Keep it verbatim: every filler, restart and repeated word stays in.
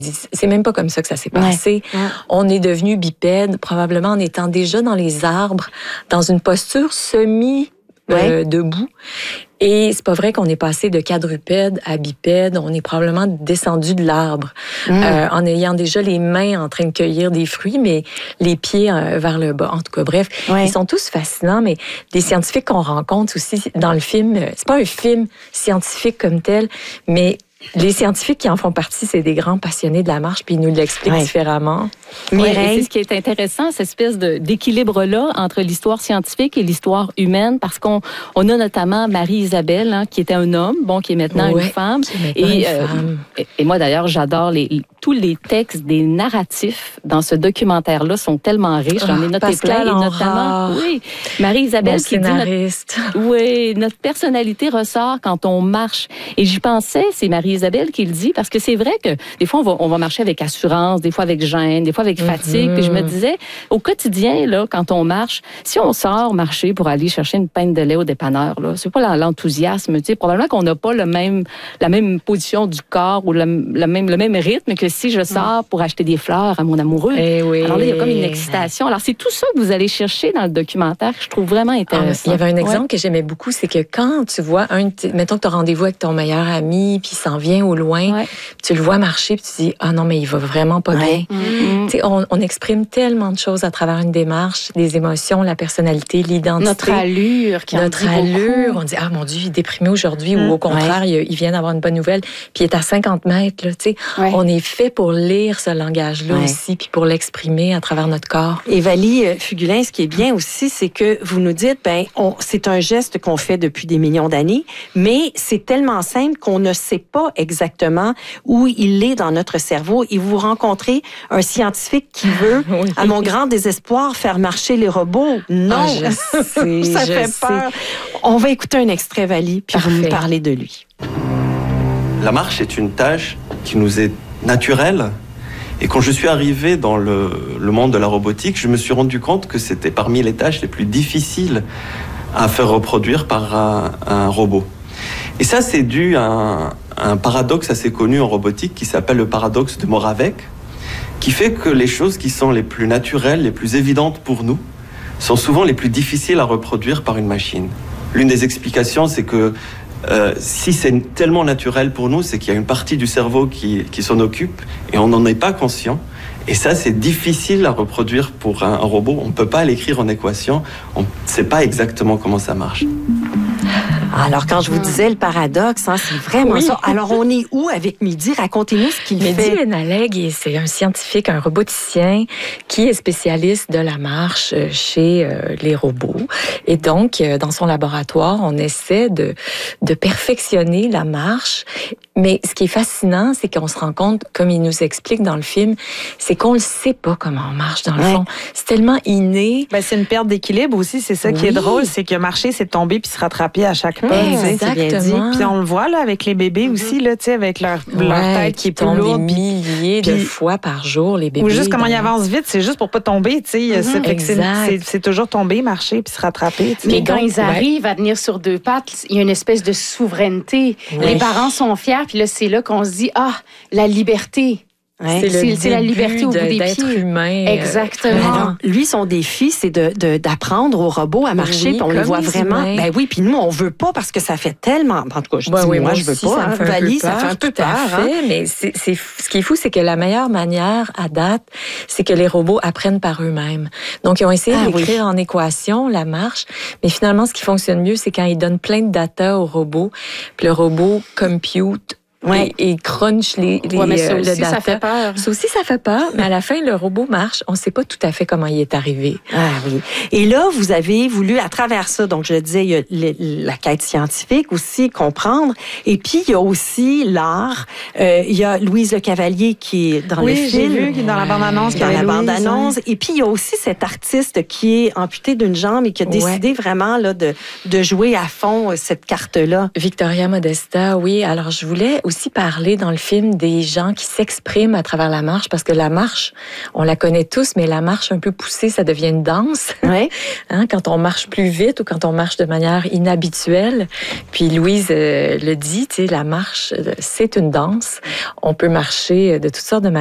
C'est même pas comme ça que ça s'est passé. Ouais. Ouais. On est devenu bipède, probablement en étant déjà dans les arbres, dans une posture semi euh, ouais. debout. Et c'est pas vrai qu'on est passé de quadrupède à bipède. On est probablement descendu de l'arbre mmh. euh, en ayant déjà les mains en train de cueillir des fruits, mais les pieds euh, vers le bas. En tout cas, bref, ouais. ils sont tous fascinants, mais des scientifiques qu'on rencontre aussi dans le film, c'est pas un film scientifique comme tel, mais les scientifiques qui en font partie, c'est des grands passionnés de la marche, puis ils nous l'expliquent ouais. différemment. Ouais, c'est ce qui est intéressant, cette espèce de, d'équilibre-là entre l'histoire scientifique et l'histoire humaine, parce qu'on on a notamment Marie-Isabelle, hein, qui était un homme, bon, qui est maintenant ouais, une femme. Et, une euh, femme. Et, et moi, d'ailleurs, j'adore les, tous les textes des narratifs dans ce documentaire-là sont tellement riches. J'en ai noté Pascal plein, et notamment, oui, Marie-Isabelle bon qui dit notre, oui, notre personnalité ressort quand on marche. Et j'y pensais, c'est Marie-Isabelle qui le dit, parce que c'est vrai que des fois, on va, on va marcher avec assurance, des fois avec gêne, des fois avec fatigue. Mm-hmm. Puis je me disais, au quotidien, là, quand on marche, si on sort marcher pour aller chercher une pinte de lait au dépanneur, là, c'est pas l'enthousiasme. Tu sais, probablement qu'on n'a pas le même, la même position du corps ou le, le, même, le même rythme que si je sors pour acheter des fleurs à mon amoureux. Eh oui. Alors là, il y a comme une excitation. Alors, c'est tout ça que vous allez chercher dans le documentaire que je trouve vraiment intéressant. Ah, il y avait un exemple ouais. que j'aimais beaucoup, c'est que quand tu vois, un, mettons que tu as rendez-vous avec ton meilleur ami, puis il s'en vient au loin, ouais. tu le vois marcher, puis tu dis, ah non, mais il va vraiment pas ouais. bien. Mm-hmm. Tu sais, on, on exprime tellement de choses à travers une démarche, des émotions, la personnalité, l'identité. Notre allure qui Notre en dit allure. Beaucoup. On dit, ah mon Dieu, il est déprimé aujourd'hui, mm. ou au contraire, ouais. il, il vient d'avoir une bonne nouvelle, puis il est à cinquante mètres, là, tu sais. Ouais. On est fait pour lire ce langage-là ouais. aussi, puis pour l'exprimer à travers notre corps. Et Valie Fugulin, ce qui est bien aussi, c'est que vous nous dites, ben, on, c'est un geste qu'on fait depuis des millions d'années, mais c'est tellement simple qu'on ne sait pas exactement où il est dans notre cerveau. Et vous rencontrez un scientifique qui veut, oui. à mon grand désespoir, faire marcher les robots. Non, oh, je sais, ça je fait sais. peur. On va écouter un extrait, Valie, puis Parfait. vous nous parlez de lui. La marche est une tâche qui nous est naturelle. Et quand je suis arrivé dans le, le monde de la robotique, je me suis rendu compte que c'était parmi les tâches les plus difficiles à faire reproduire par un, un robot. Et ça, c'est dû à un, à un paradoxe assez connu en robotique qui s'appelle le paradoxe de Moravec, qui fait que les choses qui sont les plus naturelles, les plus évidentes pour nous, sont souvent les plus difficiles à reproduire par une machine. L'une des explications, c'est que Euh, si c'est tellement naturel pour nous, c'est qu'il y a une partie du cerveau qui, qui s'en occupe et on n'en est pas conscient. Et ça, c'est difficile à reproduire pour un, un robot. On ne peut pas l'écrire en équation. On ne sait pas exactement comment ça marche. Alors, quand je vous disais le paradoxe, hein, c'est vraiment oui. ça. Alors, on est où avec Mehdi? Racontez-nous ce qu'il Mehdi fait. Mehdi Benaleg, c'est un scientifique, un roboticien qui est spécialiste de la marche chez euh, les robots. Et donc, euh, dans son laboratoire, on essaie de, de perfectionner la marche. Mais ce qui est fascinant, c'est qu'on se rend compte, comme il nous explique dans le film, c'est qu'on ne sait pas comment on marche dans le ouais. fond. C'est tellement inné. Ben, c'est une perte d'équilibre aussi. C'est ça oui. qui est drôle, c'est que marcher, c'est tomber puis se rattraper à chaque pas. Mmh, c'est bien dit. Puis on le voit là avec les bébés mmh. aussi, là, avec leur, ouais, leur tête qui est plus lourde. Des milliers de puis, fois par jour, les bébés. Ou juste comment dans... ils avancent vite, c'est juste pour pas tomber. Mmh, c'est, c'est, c'est, c'est toujours tomber, marcher puis se rattraper. T'sais. Mais quand ils arrivent ouais. à tenir sur deux pattes, il y a une espèce de souveraineté. Oui. Les parents sont fiers, puis là, c'est là qu'on se dit, ah, la liberté. Ouais. C'est, c'est, c'est la liberté au bout des d'être pieds. Humain. Exactement. Alors, lui, son défi, c'est de, de, d'apprendre aux robots à marcher. Oui, puis on le voit vraiment. Humains. Ben oui, puis nous, on veut pas parce que ça fait tellement. En tout cas, je ouais, dis, oui, moi, moi je veux aussi, pas. Ça, hein. me fait Valie, peur, ça fait un peu tout peur. À fait, hein. Mais c'est, c'est, ce qui est fou, c'est que la meilleure manière à date, c'est que les robots apprennent par eux-mêmes. Donc, ils ont essayé ah, d'écrire oui. en équation la marche, mais finalement, ce qui fonctionne mieux, c'est quand ils donnent plein de data au robot, puis le robot compute. Ouais. Et, et crunch les, les ouais, mais ça euh, aussi, le data. Ça fait peur. Ça aussi, ça fait peur. Mais à la fin, le robot marche. On ne sait pas tout à fait comment il est arrivé. Ah oui. Et là, vous avez voulu, à travers ça, donc je le disais, il y a le, la quête scientifique aussi, comprendre. Et puis, il y a aussi l'art. Euh, il y a Louise Le Cavalier qui est dans oui, le film. Oui, j'ai vu, qui est dans la bande-annonce. Dans la Louise, bande-annonce. Ouais. Et puis, il y a aussi cet artiste qui est amputé d'une jambe et qui a ouais. décidé vraiment là, de, de jouer à fond cette carte-là. Victoria Modesta, oui. Alors, je voulais aussi parler dans le film des gens qui s'expriment à travers la marche, parce que la marche, on la connaît tous, mais la marche un peu poussée, ça devient une danse. Ouais. Hein, quand on marche plus vite ou quand on marche de manière inhabituelle. Puis Louise euh, le dit, tu sais, la marche, c'est une danse. On peut marcher de toutes sortes de manières.